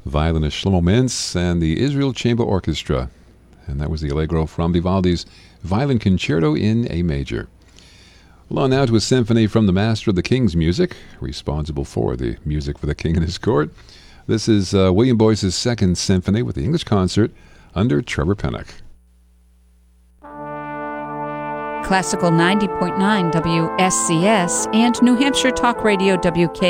violinist Shlomo Mintz and the Israel Chamber Orchestra. And that was the Allegro from Vivaldi's Violin Concerto in A Major. Well, on now to a symphony from the master of the king's music, responsible for the music for the king and his court. This is William Boyce's Second Symphony with the English Concert under Trevor Pennock. Classical 90.9 WSCS and New Hampshire Talk Radio WK